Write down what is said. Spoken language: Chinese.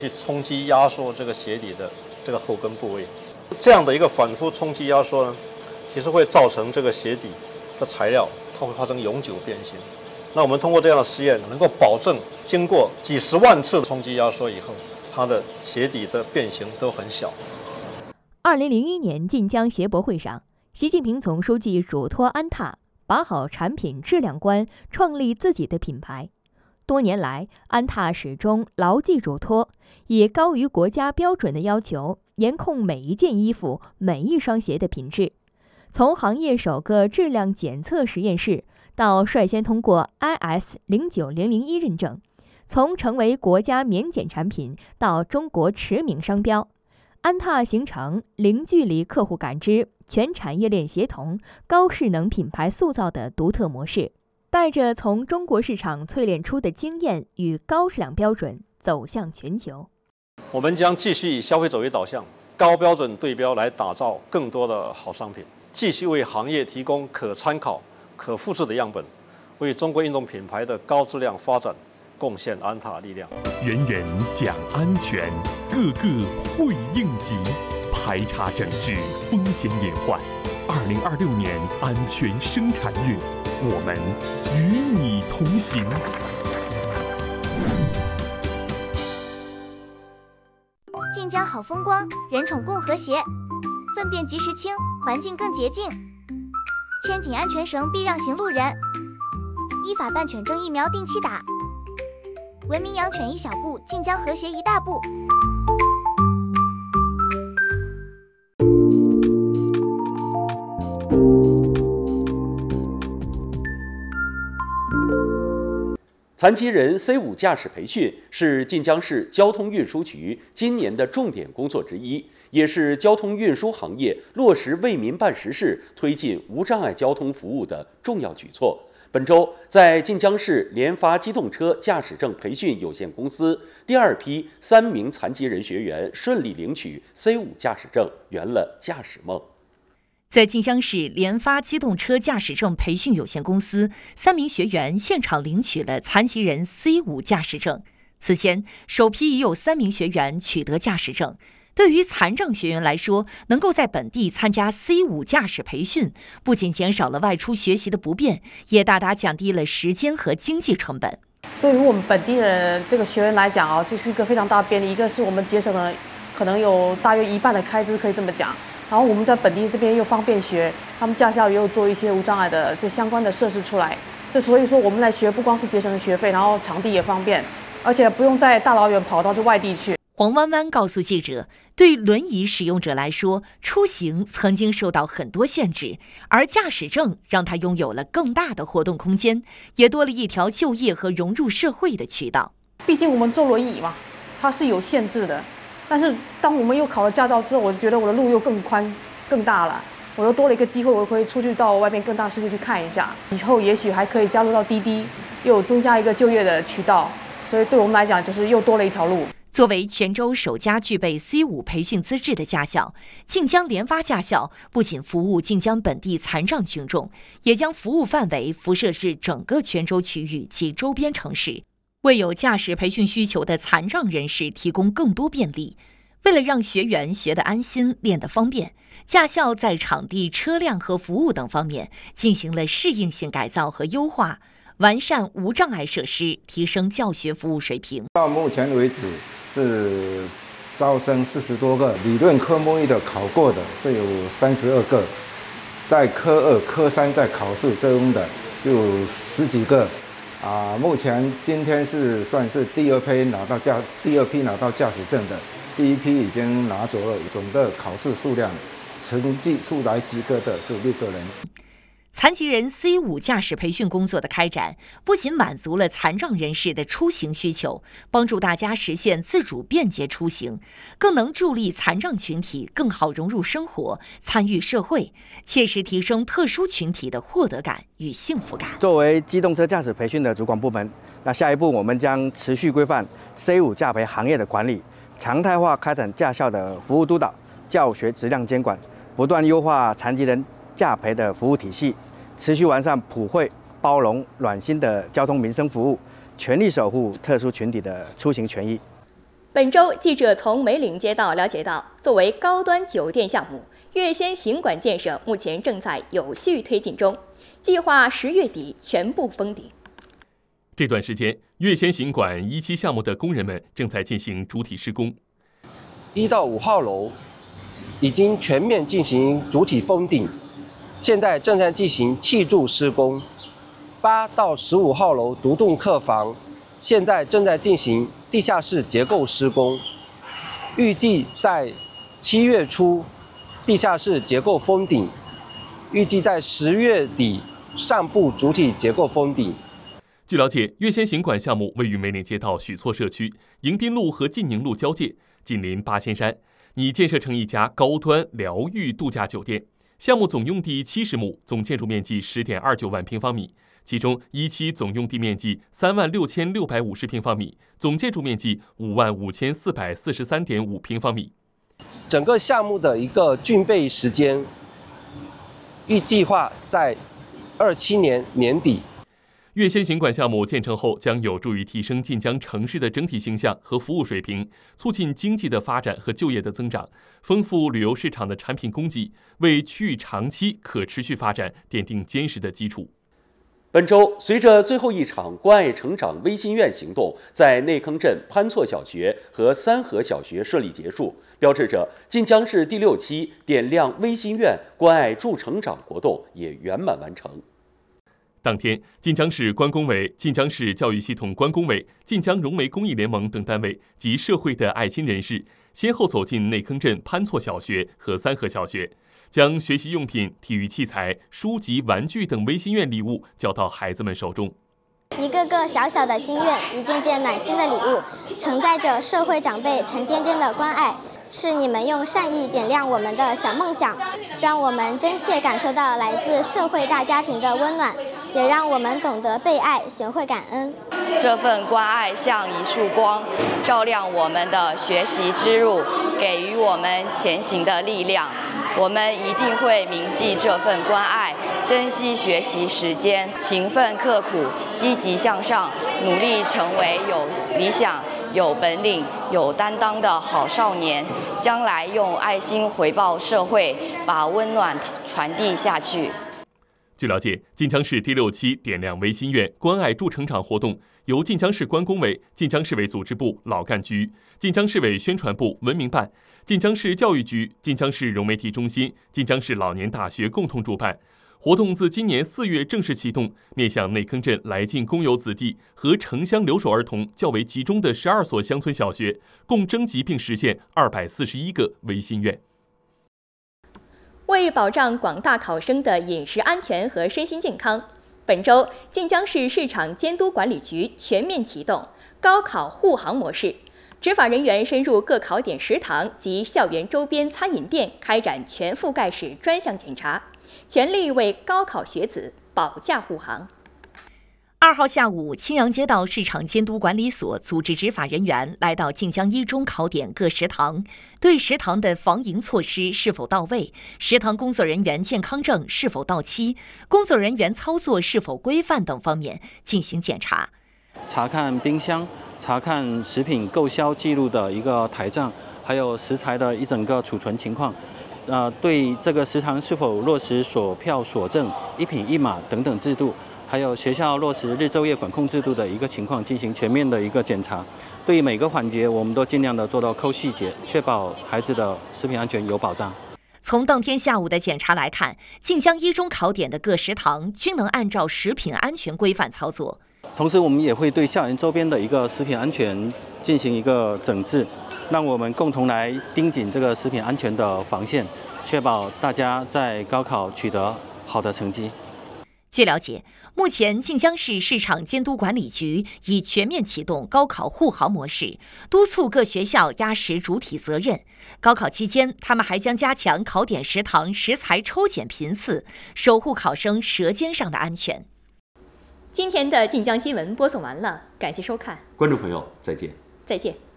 去冲击压缩这个鞋底的这个后跟部位。这样的一个反复冲击压缩呢，其实会造成这个鞋底的材料它会发生永久变形。那我们通过这样的实验，能够保证经过几十万次的冲击压缩以后，它的鞋底的变形都很小。 2001年晋江鞋博会上，习近平总书记嘱托安踏把好产品质量关，创立自己的品牌。多年来，安踏始终牢记嘱托，以高于国家标准的要求，严控每一件衣服、每一双鞋的品质。从行业首个质量检测实验室，到率先通过 IS09001 认证，从成为国家免检产品到中国驰名商标，安踏形成零距离客户感知、全产业链协同、高势能品牌塑造的独特模式，带着从中国市场淬炼出的经验与高质量标准走向全球。 我们将继续以消费者为导向，高标准对标来打造更多的好商品，继续为行业提供可参考、可复制的样本，为中国运动品牌的高质量发展贡献安踏力量。 人人讲安全，个个会应急，排查整治风险隐患。2026年安全生产月，我们与你同行。 晋江好风光，人宠共和谐，粪便及时清，环境更洁净。牵紧安全绳，避让行路人。依法办犬证疫苗定期打。文明养犬一小步，晋江和谐一大步。 残疾人 C5 驾驶培训是晋江市交通运输局今年的重点工作之一，也是交通运输行业落实为民办实事、推进无障碍交通服务的重要举措。本周，在晋江市联发机动车驾驶证培训有限公司，第二批3名残疾人学员顺利领取 C5 驾驶证，圆了驾驶梦。 在晋江市联发机动车驾驶证培训有限公司，3名学员现场领取了残疾人 C5 驾驶证。此前，首批已有3名学员取得驾驶证。对于残障学员来说，能够在本地参加 C5 驾驶培训，不仅减少了外出学习的不便，也大大降低了时间和经济成本。 对于我们本地的这个学员来讲啊，这是一个非常大的便利。一个是我们节省了可能有大约1半的开支，可以这么讲。然后我们在本地这边又方便学，他们驾校也有做一些无障碍的这相关的设施出来。所以说我们来学不光是节省学费，然后场地也方便，而且不用再大老远跑到这外地去。 黄弯弯告诉记者，对轮椅使用者来说，出行曾经受到很多限制，而驾驶证让他拥有了更大的活动空间，也多了一条就业和融入社会的渠道。 毕竟我们坐轮椅嘛，它是有限制的。但是当我们又考了驾照之后，我觉得我的路又更宽、更大了，我又多了一个机会，我可以出去到外面更大世界去看一下。以后也许还可以加入到滴滴，又有增加一个就业的渠道，所以对我们来讲就是又多了一条路。 作为全州首家具备 C5 培训资质的驾校，晋江联发驾校不仅服务晋江本地残障群众，也将服务范围辐射至整个全州区域及周边城市，为有驾驶培训需求的残障人士提供更多便利。为了让学员学得安心、练得方便，驾校在场地、车辆和服务等方面进行了适应性改造和优化，完善无障碍设施，提升教学服务水平。 到目前为止是招生40多个，理论科目1的考过的是有32个，在科2、科3在考试中的就有10几个。目前今天是算是第二批拿到驾驶证的，第一批已经拿走了。总的考试数量，成绩出来及格的是6个人。 残疾人 C5 驾驶培训工作的开展，不仅满足了残障人士的出行需求，帮助大家实现自主便捷出行，更能助力残障群体更好融入生活、参与社会，切实提升特殊群体的获得感与幸福感。 作为机动车驾驶培训的主管部门，那下一步我们将持续规范 C5 驾培行业的管理，常态化开展驾校的服务督导、教学质量监管，不断优化残疾人驾培的服务体系，持续完善普惠、包容、暖心的交通民生服务，全力守护特殊群体的出行权益。 本周，记者从梅岭街道了解到，作为高端酒店项目，月仙行馆建设目前正在有序推进中，计划10月底全部封顶。 这段时间，月仙行馆1期项目的工人们正在进行主体施工。 1到5号楼已经全面进行主体封顶，现在正在进行砌筑施工。8到15号楼独栋客房现在正在进行地下室结构施工，预计在7月初地下室结构封顶，预计在10月底上部主体结构封顶。 据了解，月仙行馆项目位于梅岭街道许错社区迎宾路和晋宁路交界，紧邻八仙山，拟建设成一家高端疗愈度假酒店。项目总用地70亩，总建筑面积10.29万平方米。其中1期总用地面积36650平方米，总建筑面积55443.5平方米。 整个项目的一个竣备时间，预计划在27年年底。 月仙行馆项目建成后，将有助于提升晋江城市的整体形象和服务水平，促进经济的发展和就业的增长，丰富旅游市场的产品供给，为区域长期可持续发展奠定坚实的基础。 本周，随着最后一场关爱成长微心愿行动在内坑镇潘厝小学和三河小学顺利结束，标志着晋江市第6期点亮微心愿关爱助成长活动也圆满完成。 当天，晋江市关工委、晋江市教育系统关工委、晋江融媒公益联盟等单位及社会的爱心人士，先后走进内坑镇潘厝小学和三河小学，将学习用品、体育器材、书籍、玩具等微心愿礼物交到孩子们手中。 一个个小小的心愿，一件件暖心的礼物，承载着社会长辈沉甸甸的关爱。是你们用善意点亮我们的小梦想，让我们真切感受到来自社会大家庭的温暖，也让我们懂得被爱，学会感恩。 这份关爱像一束光，照亮我们的学习之路，给予我们前行的力量。我们一定会铭记这份关爱，珍惜学习时间，勤奋刻苦，积极向上，努力成为有理想、有本领、有担当的好少年，将来用爱心回报社会，把温暖传递下去。 据了解，晋江市第6期点亮微心愿关爱助成长活动由晋江市关工委、晋江市委组织部老干局、晋江市委宣传部文明办、晋江市教育局、晋江市融媒体中心、晋江市老年大学共同主办。活动自今年4月正式启动，面向内坑镇来晋工友子弟和城乡留守儿童较为集中的12所乡村小学，共征集并实现241个微心愿。 为保障广大考生的饮食安全和身心健康，本周晋江市市场监督管理局全面启动高考护航模式，执法人员深入各考点食堂及校园周边餐饮店开展全覆盖式专项检查，全力为高考学子保驾护航。 2号下午，青阳街道市场监督管理所组织执法人员来到晋江一中考点各食堂，对食堂的防营措施是否到位，食堂工作人员健康证是否到期，工作人员操作是否规范等方面进行检查。 查看冰箱，查看食品购销记录的一个台账，还有食材的一整个储存情况。对这个食堂是否落实锁票锁证、一品一码等等制度，还有学校落实日昼夜管控制度的一个情况进行全面的一个检查。对于每个环节，我们都尽量的做到抠细节，确保孩子的食品安全有保障。 从当天下午的检查来看，晋江一中考点的各食堂均能按照食品安全规范操作。 同时，我们也会对校园周边的一个食品安全进行一个整治，让我们共同来盯紧这个食品安全的防线，确保大家在高考取得好的成绩。 据了解，目前晋江市市场监督管理局已全面启动高考护航模式，督促各学校压实主体责任。高考期间，他们还将加强考点食堂食材抽检频次，守护考生舌尖上的安全。 今天的晋江新闻播送完了，感谢收看， 观众朋友再见。 再见。